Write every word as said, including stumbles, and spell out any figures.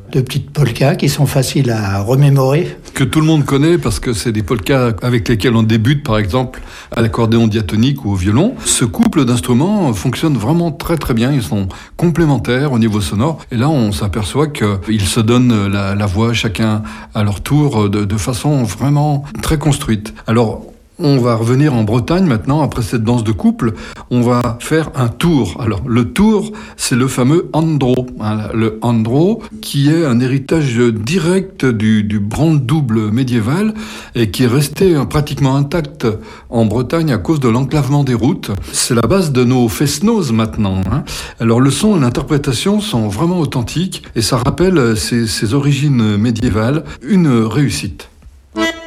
de petites polkas qui sont faciles à remémorer. Que tout le monde connaît parce que c'est des polkas avec lesquels on débute, par exemple, à l'accordéon diatonique ou au violon. Ce couple d'instruments fonctionne vraiment très très bien. Ils sont complémentaires au niveau sonore. Et là, on s'aperçoit qu'ils se donnent la, la voix chacun à leur tour de, de façon vraiment très construite. Alors, on va revenir en Bretagne maintenant, après cette danse de couple, on va faire un tour. Alors, le tour, c'est le fameux andro. Hein, le andro, qui est un héritage direct du, du brandouble médiéval et qui est resté pratiquement intact en Bretagne à cause de l'enclavement des routes. C'est la base de nos fest-noz maintenant. Hein. Alors, le son et l'interprétation sont vraiment authentiques et ça rappelle ses, ses origines médiévales. Une réussite.